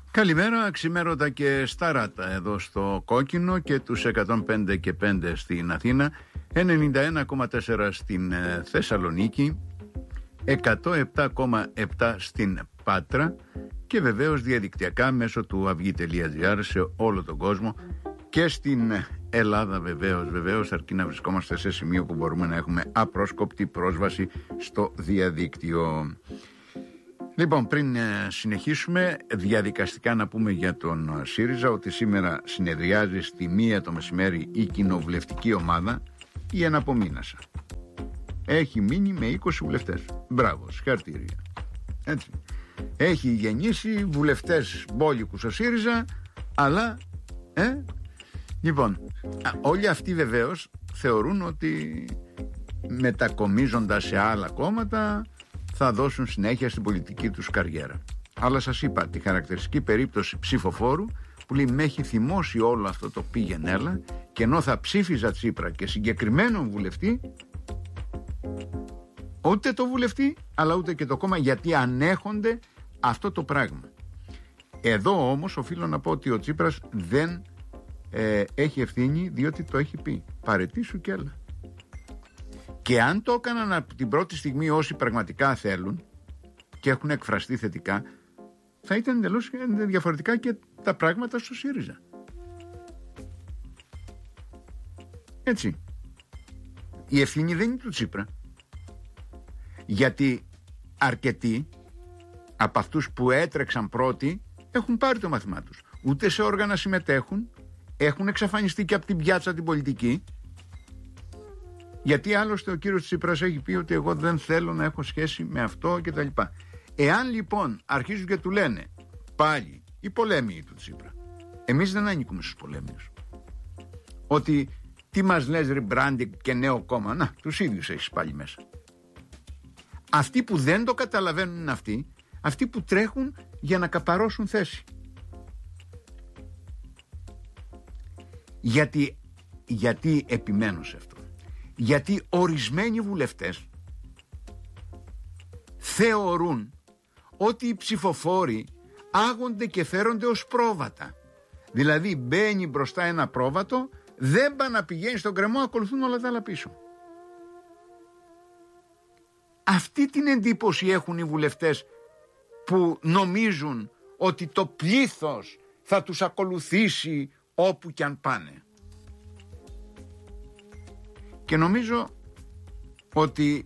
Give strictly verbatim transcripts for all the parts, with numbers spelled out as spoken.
Καλημέρα, ξημέρωτα και σταράτα εδώ στο Κόκκινο και τους εκατόν πέντε και πέντε στην Αθήνα, ενενήντα ένα κόμμα τέσσερα στην Θεσσαλονίκη, εκατόν επτά κόμμα επτά στην Πάτρα και βεβαίως διαδικτυακά μέσω του αυγή τελεία τζι άρ σε όλο τον κόσμο και στην Ελλάδα βεβαίως, βεβαίως αρκεί να βρισκόμαστε σε σημείο που μπορούμε να έχουμε απρόσκοπτη πρόσβαση στο διαδίκτυο. Λοιπόν, πριν συνεχίσουμε, διαδικαστικά να πούμε για τον ΣΥΡΙΖΑ ότι σήμερα συνεδριάζει στη μία το μεσημέρι η κοινοβουλευτική ομάδα, η Εναπομείνασα. Έχει μείνει με είκοσι βουλευτές. Μπράβο, συγχαρητήρια. Έτσι. Έχει γεννήσει βουλευτές μπόλικους ο ΣΥΡΙΖΑ, αλλά ε, λοιπόν, όλοι αυτοί βεβαίως θεωρούν ότι μετακομίζοντας σε άλλα κόμματα θα δώσουν συνέχεια στην πολιτική τους καριέρα. Αλλά σας είπα τη χαρακτηριστική περίπτωση ψηφοφόρου που λέει με έχει θυμώσει όλο αυτό το πήγαινε έλα, και ενώ θα ψήφιζα Τσίπρα και συγκεκριμένον βουλευτή, ούτε το βουλευτή αλλά ούτε και το κόμμα, γιατί ανέχονται αυτό το πράγμα. Εδώ όμως οφείλω να πω ότι ο Τσίπρας δεν ε, έχει ευθύνη, διότι το έχει πει παραιτήσου κι έλα. Και αν το έκαναν από την πρώτη στιγμή όσοι πραγματικά θέλουν και έχουν εκφραστεί θετικά, θα ήταν εντελώς διαφορετικά και τα πράγματα στο ΣΥΡΙΖΑ. Έτσι. Η ευθύνη δεν είναι του Τσίπρα. Γιατί αρκετοί από αυτούς που έτρεξαν πρώτοι έχουν πάρει το μάθημά τους. Ούτε σε όργανα συμμετέχουν, έχουν εξαφανιστεί και από την πιάτσα την πολιτική. Γιατί άλλωστε ο κύριος Τσίπρας έχει πει ότι εγώ δεν θέλω να έχω σχέση με αυτό κτλ. Εάν λοιπόν αρχίζουν και του λένε πάλι οι πολέμοι του Τσίπρα, εμείς δεν ανήκουμε στους πολέμιους, ότι τι μας λες rebranding και νέο κόμμα, να τους ίδιους έχεις πάλι μέσα. Αυτοί που δεν το καταλαβαίνουν είναι αυτοί, αυτοί που τρέχουν για να καπαρώσουν θέση. Γιατί, γιατί επιμένω σε αυτό. Γιατί ορισμένοι βουλευτές θεωρούν ότι οι ψηφοφόροι άγονται και φέρονται ως πρόβατα. Δηλαδή μπαίνει μπροστά ένα πρόβατο, δεν πάει να πηγαίνει στον κρεμό, ακολουθούν όλα τα άλλα πίσω. Αυτή την εντύπωση έχουν οι βουλευτές που νομίζουν ότι το πλήθος θα τους ακολουθήσει όπου κι αν πάνε. Και νομίζω ότι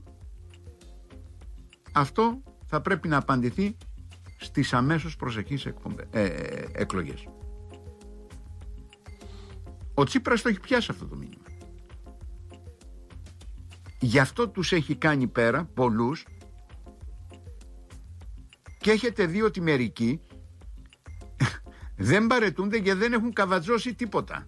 αυτό θα πρέπει να απαντηθεί στις αμέσως προσεχείς εκπομπε, ε, ε, εκλογές. Ο Τσίπρας το έχει πιάσει αυτό το μήνυμα. Γι' αυτό τους έχει κάνει πέρα πολλούς και έχετε δει ότι μερικοί δεν παρετούνται και δεν έχουν καβατζώσει τίποτα.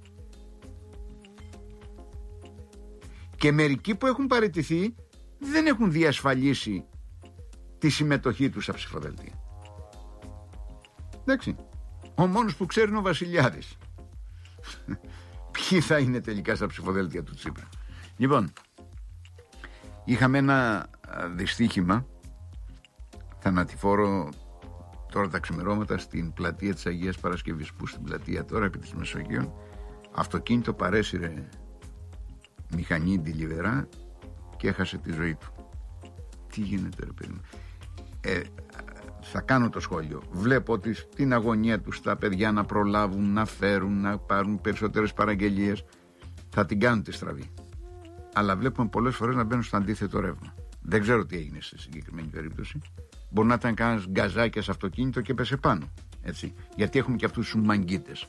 Και μερικοί που έχουν παραιτηθεί δεν έχουν διασφαλίσει τη συμμετοχή τους στα ψηφοδέλτια. Εντάξει. Ο μόνος που ξέρει είναι ο Βασιλιάδης. Ποιοι θα είναι τελικά στα ψηφοδέλτια του Τσίπρα. Λοιπόν, είχαμε ένα δυστύχημα θανατηφόρο τώρα τα ξημερώματα στην πλατεία της Αγίας Παρασκευής, που στην πλατεία τώρα επί της Μεσογείων αυτοκίνητο παρέσυρε μηχανή ντιλιβερά και έχασε τη ζωή του. Τι γίνεται ρε παιδί μου? Ε, θα κάνω το σχόλιο. Βλέπω ότι στην αγωνία τους τα παιδιά να προλάβουν, να φέρουν, να πάρουν περισσότερες παραγγελίες, θα την κάνουν τη στραβή. Αλλά βλέπουμε πολλές φορές να μπαίνουν στο αντίθετο ρεύμα. Δεν ξέρω τι έγινε στη συγκεκριμένη περίπτωση. Μπορεί να ήταν κανένας γκαζάκια σε αυτοκίνητο και πέσε πάνω. Έτσι. Γιατί έχουμε και αυτούς τους μαγκίτες.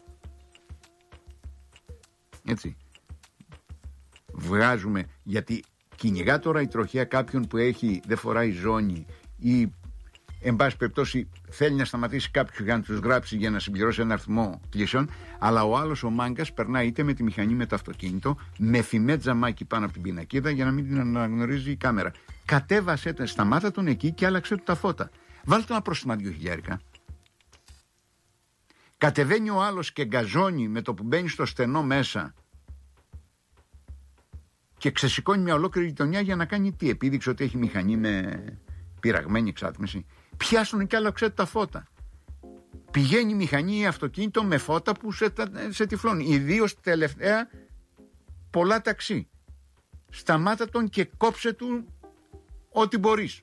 Έτσι. Βγάζουμε, γιατί κυνηγά τώρα η τροχιά κάποιον που έχει, δεν φοράει ζώνη ή εν πάση περιπτώσει θέλει να σταματήσει κάποιους για να τους γράψει για να συμπληρώσει ένα αριθμό κλήσεων, αλλά ο άλλος ο μάγκας περνάει είτε με τη μηχανή με το αυτοκίνητο, με φημέ τζαμάκι πάνω από την πινακίδα για να μην την αναγνωρίζει η κάμερα. Κατέβασε, σταμάτα τον εκεί και άλλαξε του τα φώτα. Βάλτε ένα πρόστιμα δύο χιλιάρικα. Κατεβαίνει ο άλλος και γκαζώνει με το που μπαίνει στο στενό μέσα και ξεσηκώνει μια ολόκληρη γειτονιά για να κάνει τι? Επίδειξε ότι έχει μηχανή με πειραγμένη εξάτμιση. Πιάσουν κι άλλαξε τα φώτα. Πηγαίνει μηχανή ή αυτοκίνητο με φώτα που σε, σε τυφλώνει. Ιδίως τελευταία πολλά ταξί. Σταμάτα τον και κόψε του ό,τι μπορείς.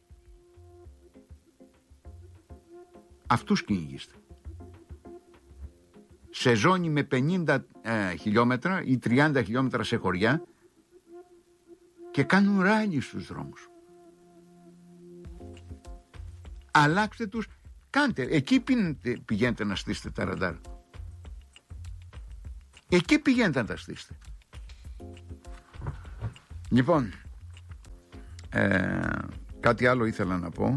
Αυτούς κυνηγήστε. Σε ζώνη με πενήντα ε, χιλιόμετρα ή τριάντα χιλιόμετρα σε χωριά και κάνουν ράλι στους δρόμους. Αλλάξτε τους, κάντε. Εκεί πηγαίνετε, πηγαίνετε να στήσετε τα ραντάρ. Εκεί πηγαίνετε να τα στήσετε. Λοιπόν, ε, κάτι άλλο ήθελα να πω.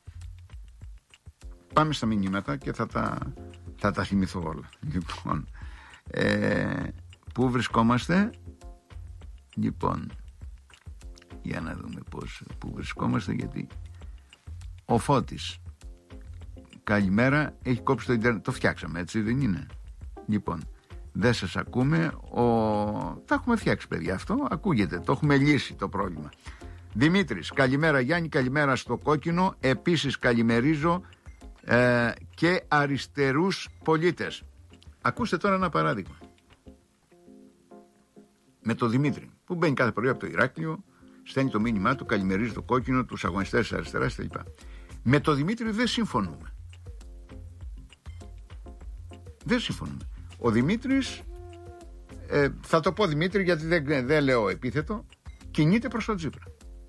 Πάμε στα μηνύματα και θα τα, θα τα θυμηθώ όλα. Λοιπόν, ε, πού βρισκόμαστε? Λοιπόν, για να δούμε πώς, πού βρισκόμαστε, γιατί ο Φώτης, καλημέρα, έχει κόψει το ίντερνετ. Το φτιάξαμε, έτσι δεν είναι? Λοιπόν, δεν σας ακούμε. Ο... Τα έχουμε φτιάξει, παιδιά, αυτό. Ακούγεται, το έχουμε λύσει το πρόβλημα. Δημήτρης, καλημέρα Γιάννη, καλημέρα στο Κόκκινο. Επίσης καλημερίζω ε, και αριστερούς πολίτες. Ακούστε τώρα ένα παράδειγμα. Με το Δημήτρη, που μπαίνει κάθε πρωί από το Ηράκλειο, στέλνει το μήνυμά του, καλημερίζει το Κόκκινο, τους αγωνιστές της αριστεράς κτλ. Με το Δημήτρη δεν συμφωνούμε. Δεν συμφωνούμε. Ο Δημήτρης, ε, θα το πω Δημήτρη γιατί δεν, δεν λέω επίθετο, κινείται προς τον Τσίπρα.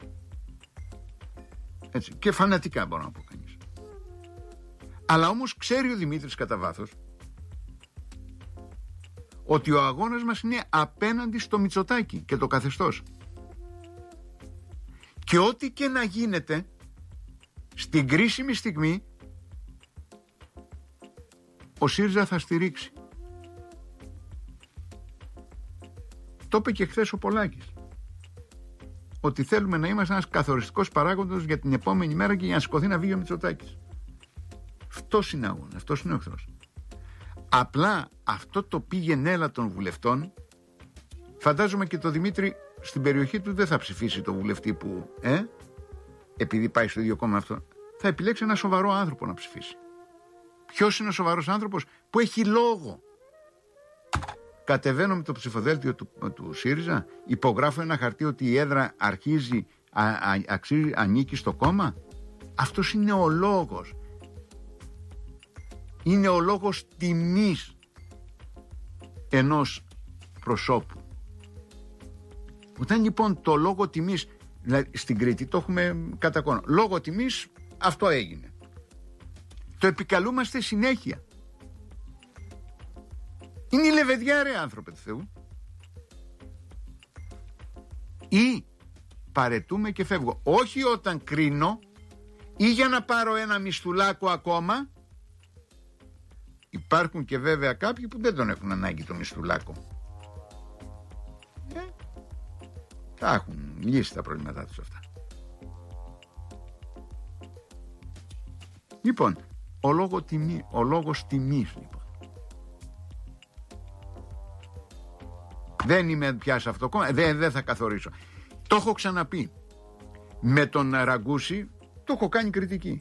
Έτσι. Και φανατικά μπορώ να πω κανείς. Αλλά όμως ξέρει ο Δημήτρης κατά βάθος ότι ο αγώνας μας είναι απέναντι στο Μητσοτάκη και το καθεστώς. Και ό,τι και να γίνεται στην κρίσιμη στιγμή ο ΣΥΡΙΖΑ θα στηρίξει. Το είπε και χθες ο Πολάκης, ότι θέλουμε να είμαστε ένας καθοριστικός παράγοντας για την επόμενη μέρα και για να σηκωθεί να βγει ο Μητσοτάκης. Αυτός είναι αγώνα, αυτός είναι ο εχθρός. Απλά αυτό το πήγαινε έλα των βουλευτών, φαντάζομαι και το Δημήτρη στην περιοχή του δεν θα ψηφίσει το βουλευτή που, ε, επειδή πάει στο ίδιο κόμμα αυτό, θα επιλέξει ένα σοβαρό άνθρωπο να ψηφίσει. Ποιος είναι ο σοβαρός άνθρωπος? Που έχει λόγο. Κατεβαίνω με το ψηφοδέλτιο του, του ΣΥΡΙΖΑ, υπογράφω ένα χαρτί ότι η έδρα αρχίζει, α, α, αξίζει, ανήκει στο κόμμα. Αυτός είναι ο λόγος. Είναι ο λόγος τιμής ενός προσώπου. Όταν λοιπόν το λόγο τιμής, δηλαδή στην Κρήτη το έχουμε κατά κόνο, λόγο τιμής αυτό έγινε. Το επικαλούμαστε συνέχεια. Είναι η λεβεδιά, ρε άνθρωπε του Θεού. Ή παρετούμε και φεύγω. Όχι όταν κρίνω ή για να πάρω ένα μισθουλάκο ακόμα. Υπάρχουν και βέβαια κάποιοι που δεν τον έχουν ανάγκη το μισθουλάκο. Ε, θα έχουν λύσει τα προβλήματά τους αυτά. Λοιπόν, ο, λόγο τιμή, ο λόγος τιμής λοιπόν. Δεν είμαι πια σε αυτό κόμμα, δεν, δεν θα καθορίσω. Το έχω ξαναπεί. Με τον Ραγκούση το έχω κάνει κριτική.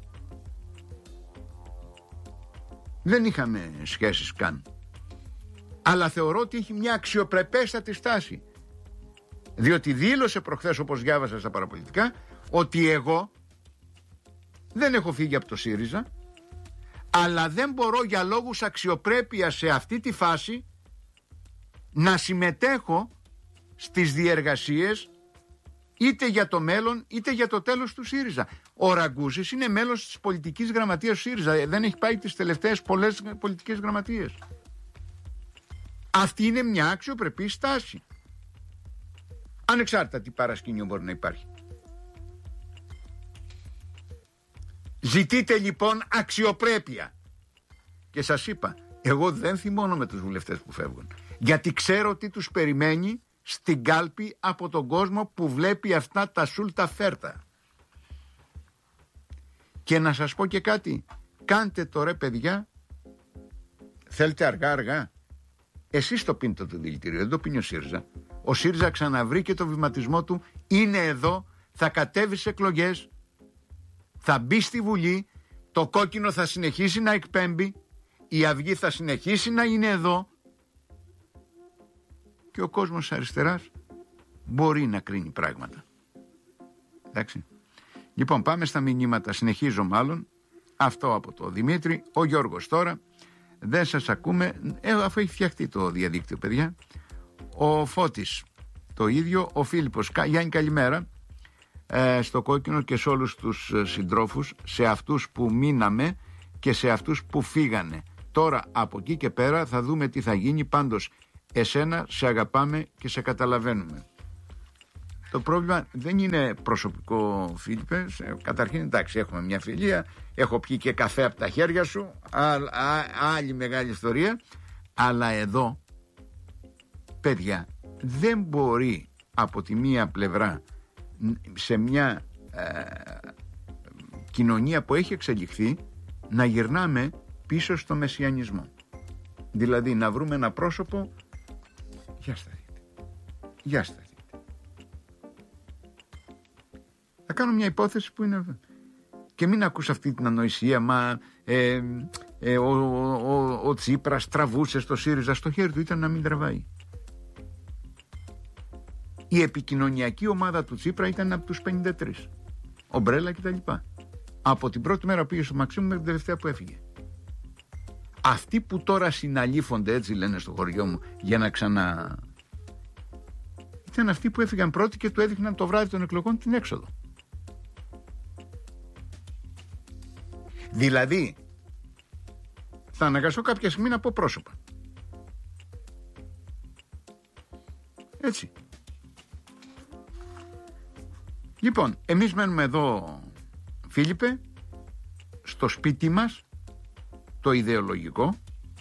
Δεν είχαμε σχέσεις καν. Αλλά θεωρώ ότι έχει μια αξιοπρεπέστατη στάση. Διότι δήλωσε προχθές, όπως διάβασα στα παραπολιτικά, ότι εγώ δεν έχω φύγει από το ΣΥΡΙΖΑ, αλλά δεν μπορώ για λόγους αξιοπρέπειας σε αυτή τη φάση να συμμετέχω στις διεργασίες είτε για το μέλλον είτε για το τέλος του ΣΥΡΙΖΑ. Ο Ραγκούσης είναι μέλος της πολιτικής γραμματείας του ΣΥΡΙΖΑ. Δεν έχει πάει τις τελευταίες πολλές πολιτικές γραμματείες. Αυτή είναι μια αξιοπρεπή στάση. Ανεξάρτητα τι παρασκήνιο μπορεί να υπάρχει. Ζητείτε λοιπόν αξιοπρέπεια. Και σας είπα, εγώ δεν θυμώνω με τους βουλευτές που φεύγουν. Γιατί ξέρω τι τους περιμένει στην κάλπη από τον κόσμο που βλέπει αυτά τα σούλτα φέρτα. Και να σας πω και κάτι. Κάντε το ρε παιδιά. Θέλετε αργά αργά. Εσείς το πίνετε το δηλητήριο, δεν το πίνει ο ΣΥΡΙΖΑ. Ο ΣΥΡΙΖΑ ξαναβρήκε το βηματισμό του. Είναι εδώ, θα κατέβει σε εκλογές, θα μπει στη Βουλή Το κόκκινο θα συνεχίσει να εκπέμπει, η Αυγή θα συνεχίσει να είναι εδώ και ο κόσμος αριστεράς μπορεί να κρίνει πράγματα. Εντάξει. Λοιπόν, πάμε στα μηνύματα. Συνεχίζω μάλλον. Αυτό από το Δημήτρη. Ο Γιώργος τώρα. Δεν σας ακούμε, ε, αφού έχει φτιαχτεί το διαδίκτυο, παιδιά. Ο Φώτης το ίδιο. Ο Φίλιππος. Γιάννη, καλημέρα. Ε, στο κόκκινο και σε όλους τους συντρόφους, σε αυτούς που μείναμε και σε αυτούς που φύγανε. Τώρα από εκεί και πέρα θα δούμε τι θα γίνει. Πάντως εσένα σε αγαπάμε και σε καταλαβαίνουμε. Το πρόβλημα δεν είναι προσωπικό, Φίλιππε. Καταρχήν, εντάξει, έχουμε μια φιλία. Έχω πιει και καφέ από τα χέρια σου. Α, α, άλλη μεγάλη ιστορία. Αλλά εδώ, παιδιά, δεν μπορεί από τη μία πλευρά σε μια ε, κοινωνία που έχει εξελιχθεί να γυρνάμε πίσω στο μεσιανισμό. Δηλαδή να βρούμε ένα πρόσωπο. Γεια στα δείτε. Γεια στα δείτε. Θα κάνω μια υπόθεση που είναι. Και μην ακούς αυτή την ανοησία. Μα ε, ε, ο, ο, ο, ο Τσίπρας τραβούσε στο ΣΥΡΙΖΑ. Στο χέρι του ήταν να μην τραβάει. Η επικοινωνιακή ομάδα του Τσίπρα ήταν από τους πενήντα τρία. Ομπρέλα κτλ. Από την πρώτη μέρα πήγε στο Μαξίμου μέχρι την τελευταία που έφυγε. Αυτοί που τώρα συναλήφονται, έτσι λένε στο χωριό μου, για να ξανα. Ήταν αυτοί που έφυγαν πρώτοι και του έδειχναν το βράδυ των εκλογών την έξοδο. Δηλαδή, θα αναγκαστώ κάποια στιγμή να πω πρόσωπα. Έτσι. Λοιπόν, εμείς μένουμε εδώ, Φίλιππε, στο σπίτι μας, το ιδεολογικό,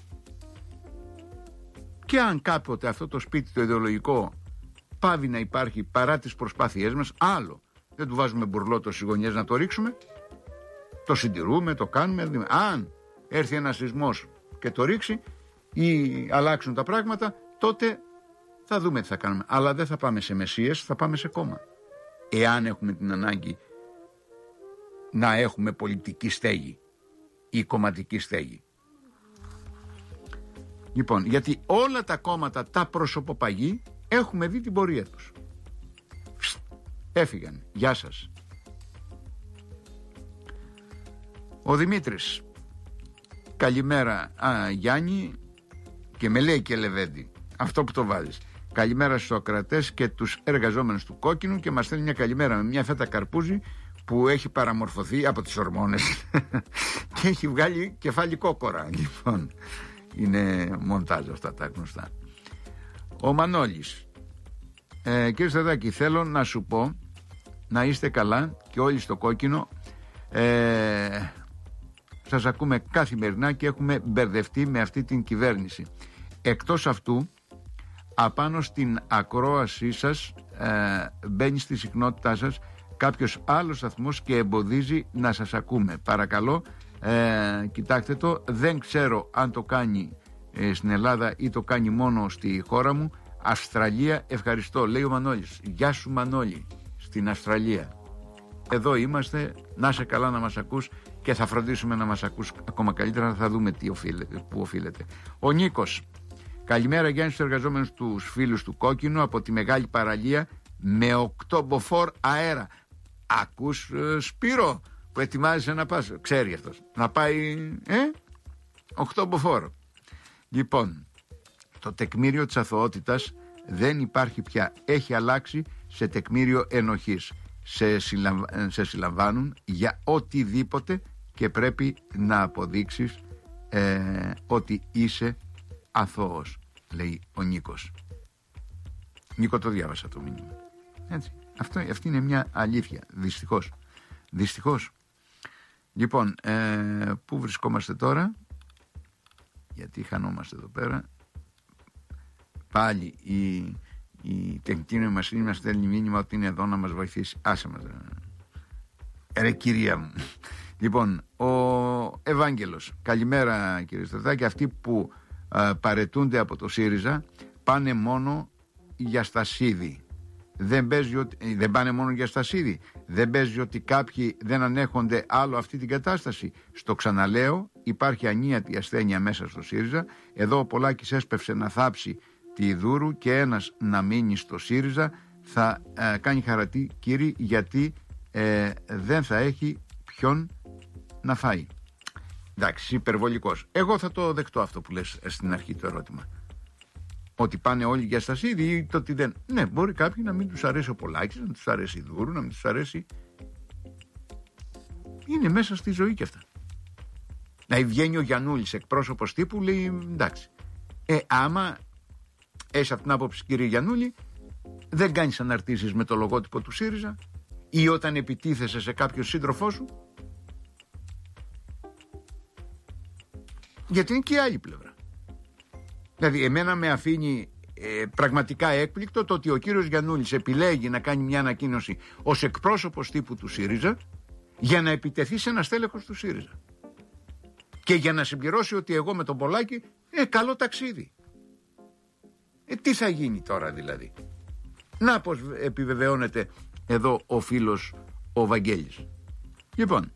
και αν κάποτε αυτό το σπίτι το ιδεολογικό πάβει να υπάρχει παρά τις προσπάθειές μας, άλλο, δεν του βάζουμε μπουρλότο στις γωνιές να το ρίξουμε, το συντηρούμε, το κάνουμε. Αν έρθει ένας σεισμός και το ρίξει ή αλλάξουν τα πράγματα, τότε θα δούμε τι θα κάνουμε. Αλλά δεν θα πάμε σε μεσίες, θα πάμε σε κόμμα. Εάν έχουμε την ανάγκη να έχουμε πολιτική στέγη ή κομματική στέγη. Λοιπόν, γιατί όλα τα κόμματα, τα προσωποπαγή, έχουμε δει την πορεία τους. Έφυγαν. Γεια σας. Ο Δημήτρης. Καλημέρα, α, Γιάννη, και με λέει και Λεβέντη. Αυτό που το βάζεις. Καλημέρα στους ακροατές και τους εργαζόμενους του Κόκκινου, και μας στέλνει μια καλημέρα με μια φέτα καρπούζι που έχει παραμορφωθεί από τις ορμόνες και έχει βγάλει κεφάλι κόκορα. Λοιπόν, είναι μοντάζ αυτά τα γνωστά. Ο Μανώλης. Ε, κύριε Σταδάκη, θέλω να σου πω να είστε καλά και όλοι στο Κόκκινο. Ε, σας ακούμε καθημερινά και έχουμε μπερδευτεί με αυτή την κυβέρνηση. Εκτός αυτού, απάνω στην ακρόασή σας ε, μπαίνει στη συχνότητά σας κάποιος άλλος σταθμός και εμποδίζει να σας ακούμε. Παρακαλώ, ε, κοιτάξτε το. Δεν ξέρω αν το κάνει ε, στην Ελλάδα ή το κάνει μόνο στη χώρα μου. Αυστραλία, ευχαριστώ, λέει ο Μανώλης. Γεια σου Μανώλη, στην Αυστραλία. Εδώ είμαστε, να είσαι καλά να μας ακούς και θα φροντίσουμε να μας ακούς ακόμα καλύτερα, θα δούμε τι οφείλεται, που οφείλεται. Ο Νίκος. Καλημέρα Γιάννη στους εργαζόμενους, τους φίλους του Κόκκινου από τη Μεγάλη Παραλία με οκτώ μποφόρ αέρα. Ακούς ε, Σπύρο που ετοιμάζεσαι να πας, ξέρει αυτός, να πάει ε, οκτώ μποφόρ. Λοιπόν, το τεκμήριο της αθωότητας δεν υπάρχει πια, έχει αλλάξει σε τεκμήριο ενοχής. Σε, συλλαμβ... σε συλλαμβάνουν για οτιδήποτε και πρέπει να αποδείξεις ε, ότι είσαι αθώος, λέει ο Νίκος. Νίκο, το διάβασα το μήνυμα. Έτσι. Αυτό, αυτή είναι μια αλήθεια, δυστυχώς. Δυστυχώς. Λοιπόν, ε, πού βρισκόμαστε τώρα? Γιατί χανόμαστε εδώ πέρα. Πάλι η, η τεχνική νοημοσύνη μας στέλνει μήνυμα ότι είναι εδώ να μας βοηθήσει. Άσε μας. Ρε κυρία μου. Λοιπόν, ο Ευάγγελος. Καλημέρα κύριε Στρατάκη. Αυτοί που α, παρετούνται από το ΣΥΡΙΖΑ πάνε μόνο για στασίδι. Δεν παίζει ότι, δεν πάνε μόνο για Στασίδη. Δεν παίζει ότι κάποιοι δεν ανέχονται άλλο αυτή την κατάσταση. Στο ξαναλέω, υπάρχει ανίατη ασθένεια μέσα στο ΣΥΡΙΖΑ. Εδώ ο Πολάκης έσπευσε να θάψει τη Δούρου και ένας να μείνει στο ΣΥΡΙΖΑ. Θα ε, κάνει χαρατή, κύριε, γιατί ε, δεν θα έχει ποιον να φάει. Εντάξει, υπερβολικός. Εγώ θα το δεχτώ αυτό που λες στην αρχή το ερώτημα. Ότι πάνε όλοι για Στασίδη ή το ότι δεν. Ναι, μπορεί κάποιοι να μην τους αρέσει ο Πολάκης, να τους αρέσει η Δούρου, να μην τους αρέσει. Είναι μέσα στη ζωή και αυτά. Να βγαίνει ο Γιαννούλης, εκπρόσωπος τύπου, λέει εντάξει. Ε, άμα έχεις αυτήν την άποψη, κύριε Γιαννούλη, δεν κάνεις αναρτήσεις με το λογότυπο του ΣΥΡΙΖΑ ή όταν επιτίθεσαι σε κάποιο σύντροφό σου. Γιατί είναι και η άλλη πλευρά. Δηλαδή εμένα με αφήνει ε, πραγματικά έκπληκτο το ότι ο κύριος Γιαννούλης επιλέγει να κάνει μια ανακοίνωση ως εκπρόσωπος τύπου του ΣΥΡΙΖΑ για να επιτεθεί σε ένα στέλεχος του ΣΥΡΙΖΑ και για να συμπληρώσει ότι εγώ με τον Πολάκη ε, καλό ταξίδι. Ε, τι θα γίνει τώρα δηλαδή? Να πως επιβεβαιώνεται εδώ ο φίλος ο Βαγγέλης. Λοιπόν,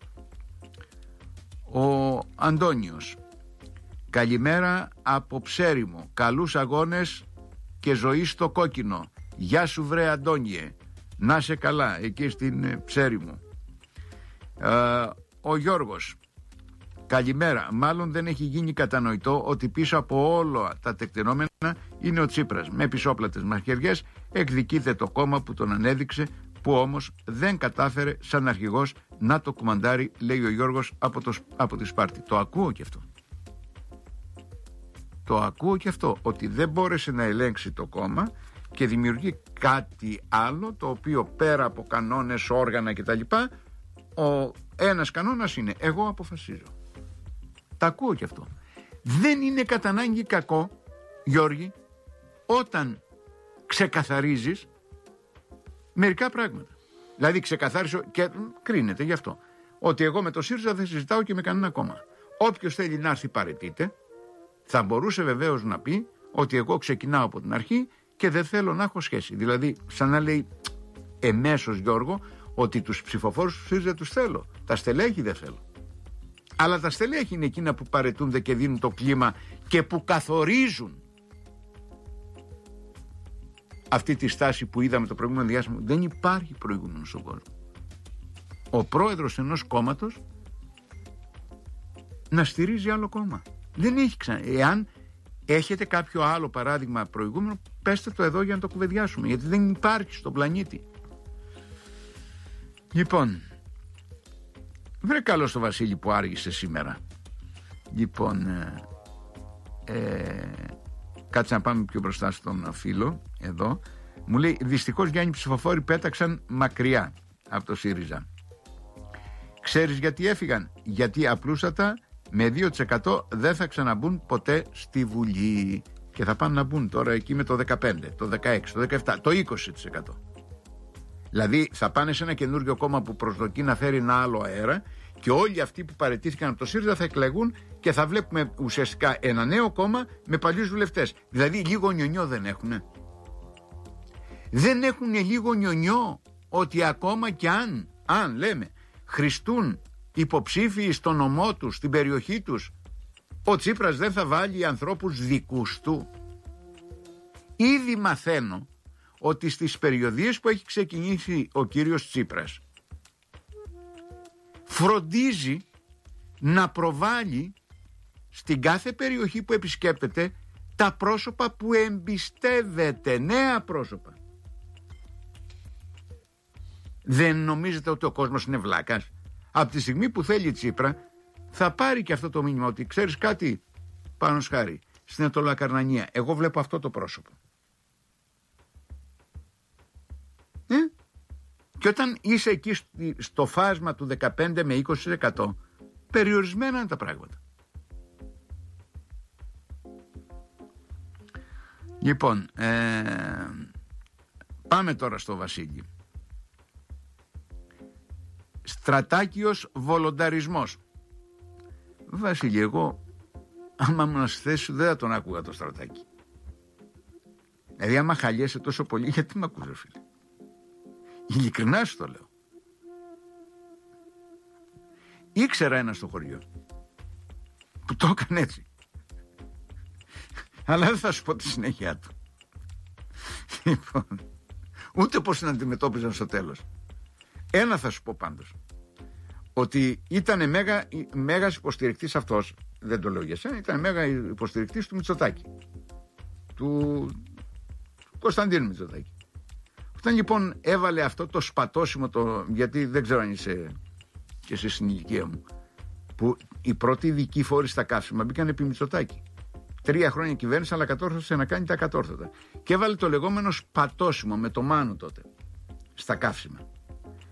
ο Αντώνιος: καλημέρα από Ψέριμο. Καλούς αγώνες και ζωή στο κόκκινο. Γεια σου βρε Αντώνιε. Να σε καλά εκεί στην Ψέριμο. Ε, ο Γιώργος: καλημέρα. Μάλλον δεν έχει γίνει κατανοητό ότι πίσω από όλα τα τεκτενόμενα είναι ο Τσίπρας. Με πισόπλατες μαχαιριές εκδικείται το κόμμα που τον ανέδειξε, που όμως δεν κατάφερε σαν αρχηγός να το κουμαντάρει, λέει ο Γιώργος από, το, από τη Σπάρτη. Το ακούω και αυτό. Το ακούω και αυτό, ότι δεν μπόρεσε να ελέγξει το κόμμα και δημιουργεί κάτι άλλο, το οποίο πέρα από κανόνες, όργανα κτλ, ο ένας κανόνας είναι εγώ αποφασίζω. Τα ακούω και αυτό. Δεν είναι κατά ανάγκη κακό, Γιώργη, όταν ξεκαθαρίζεις μερικά πράγματα. Δηλαδή ξεκαθάρισε και κρίνεται γι' αυτό, ότι εγώ με το ΣΥΡΙΖΑ δεν συζητάω και με κανένα κόμμα. Όποιος θέλει να έρθει παραιτείται. Θα μπορούσε βεβαίως να πει ότι εγώ ξεκινάω από την αρχή και δεν θέλω να έχω σχέση. Δηλαδή, σαν να λέει εμέσως, Γιώργο, ότι τους ψηφοφόρους του ΣΥΡΙΖΑ τους θέλω. Τα στελέχη δεν θέλω. Αλλά τα στελέχη είναι εκείνα που παρετούνται και δίνουν το κλίμα και που καθορίζουν αυτή τη στάση που είδαμε το προηγούμενο διάστημα. Δεν υπάρχει προηγούμενο στον κόσμο. Ο πρόεδρος ενός κόμματος να στηρίζει άλλο κόμμα. Δεν έχει ξανά. Εάν έχετε κάποιο άλλο παράδειγμα προηγούμενο, πέστε το εδώ για να το κουβεντιάσουμε, γιατί δεν υπάρχει στον πλανήτη. Λοιπόν, βρε καλό στο Βασίλη που άργησε σήμερα. Λοιπόν, ε, ε, κάτσε να πάμε πιο μπροστά στον φίλο εδώ. Μου λέει, δυστυχώς Γιάννη ψηφοφόροι πέταξαν μακριά από το ΣΥΡΙΖΑ. Ξέρεις γιατί έφυγαν? Γιατί απλούστατα με δύο τοις εκατό δεν θα ξαναμπούν ποτέ στη Βουλή. Και θα πάνε να μπουν τώρα εκεί με το δεκαπέντε, το δεκαέξι, το δεκαεπτά, το είκοσι τοις εκατό. Δηλαδή θα πάνε σε ένα καινούριο κόμμα που προσδοκεί να φέρει ένα άλλο αέρα και όλοι αυτοί που παραιτήθηκαν από το ΣΥΡΙΖΑ θα εκλεγούν και θα βλέπουμε ουσιαστικά ένα νέο κόμμα με παλιούς βουλευτές. Δηλαδή λίγο νιονιό δεν έχουνε. Δεν έχουνε λίγο νιονιό ότι ακόμα κι αν, αν λέμε, χριστούν υποψήφιοι στο νομό τους, στην περιοχή τους, ο Τσίπρας δεν θα βάλει ανθρώπους δικούς του. Ήδη μαθαίνω ότι στις περιοδίες που έχει ξεκινήσει ο κύριος Τσίπρας φροντίζει να προβάλλει στην κάθε περιοχή που επισκέπτεται τα πρόσωπα που εμπιστεύεται, νέα πρόσωπα. Δεν νομίζετε ότι ο κόσμος είναι βλάκας? Από τη στιγμή που θέλει Τσίπρα θα πάρει και αυτό το μήνυμα ότι ξέρεις κάτι, πάνω σχάρι, στην Ατολακαρνανία εγώ βλέπω αυτό το πρόσωπο. Ε? Και όταν είσαι εκεί στο φάσμα του δεκαπέντε με είκοσι τοις εκατό, περιορισμένα είναι τα πράγματα. Λοιπόν, ε, πάμε τώρα στο Βασίλη. Στρατάκιος βολονταρισμός. Βασίλη, εγώ άμα ήμουν στη θέση σου δεν θα τον άκουγα το Στρατάκη. Δηλαδή άμα χαλιέσαι τόσο πολύ, γιατί με ακούς, φίλε? Ειλικρινά σου το λέω. Ήξερα ένα στο χωριό που το έκανε έτσι. Αλλά δεν θα σου πω τη συνέχεια του. Λοιπόν, ούτε πώς την αντιμετώπιζαν στο τέλος. Ένα θα σου πω πάντως. Ότι ήταν μέγα, μέγας υποστηρικτής αυτός, δεν το λέω για σένα, ήταν μέγα υποστηρικτής του Μητσοτάκη. Του, του Κωνσταντίνου Μητσοτάκη. Όταν λοιπόν έβαλε αυτό το σπατώσιμο, το, γιατί δεν ξέρω αν είσαι και εσύ στην ηλικία μου, που οι πρώτοι ειδικοί φόροι στα καύσιμα μπήκαν επί Μητσοτάκη. Τρία χρόνια κυβέρνηση, αλλά κατόρθωσε να κάνει τα κατόρθωτα. Και έβαλε το λεγόμενο σπατώσιμο με το Μάνο τότε στα καύσιμα.